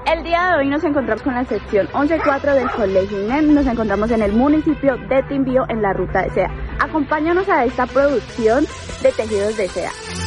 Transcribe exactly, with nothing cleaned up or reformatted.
El día de hoy nos encontramos con la sección once cuatro del Colegio I N E M. Nos encontramos en el municipio de Timbío, en la ruta de seda. Acompáñanos a esta producción de tejidos de seda.